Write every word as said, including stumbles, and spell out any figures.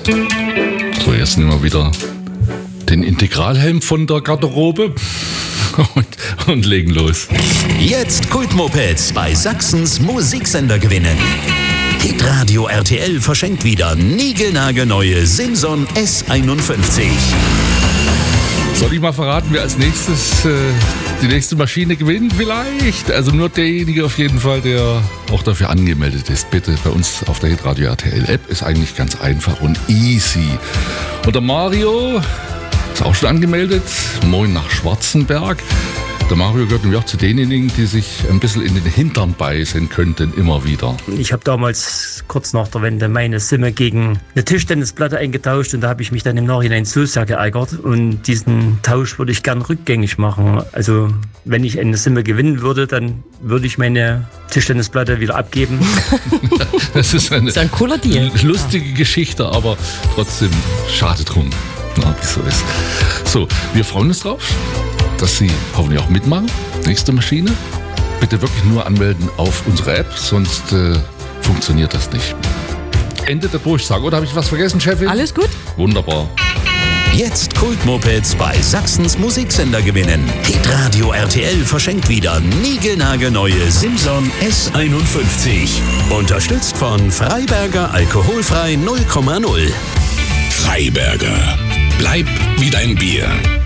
So, jetzt nehmen wir wieder den Integralhelm von der Garderobe und, und legen los. Jetzt Kultmopeds bei Sachsens Musiksender gewinnen. Hitradio R T L verschenkt wieder niegelnagelneue Simson S einundfünfzig. Soll ich mal verraten, wer als nächstes äh, die nächste Maschine gewinnt vielleicht? Also nur derjenige auf jeden Fall, der auch dafür angemeldet ist. Bitte bei uns auf der Hitradio R T L App. Ist eigentlich ganz einfach und easy. Und der Mario ist auch schon angemeldet. Moin nach Schwarzenberg. Der Mario gehört nämlich auch zu denjenigen, die sich ein bisschen in den Hintern beißen könnten, immer wieder. Ich habe damals kurz nach der Wende meine Simme gegen eine Tischtennisplatte eingetauscht und da habe ich mich dann im Nachhinein so sehr geärgert und diesen Tausch würde ich gern rückgängig machen. Also wenn ich eine Simme gewinnen würde, dann würde ich meine Tischtennisplatte wieder abgeben. Das ist eine, das ist ein cooler Deal. Lustige Geschichte, aber trotzdem schade drum, na, wie so ist. So, wir freuen uns drauf, dass Sie hoffentlich auch mitmachen. Nächste Maschine. Bitte wirklich nur anmelden auf unsere App, sonst äh, funktioniert das nicht. Ende der Durchsage. Oder habe ich was vergessen, Chefin? Alles gut? Wunderbar. Jetzt Kultmopeds bei Sachsens Musiksender gewinnen. Hitradio R T L verschenkt wieder niegelnagelneue Simson S einundfünfzig. Unterstützt von Freiberger Alkoholfrei null Komma null. Freiberger. Bleib wie dein Bier.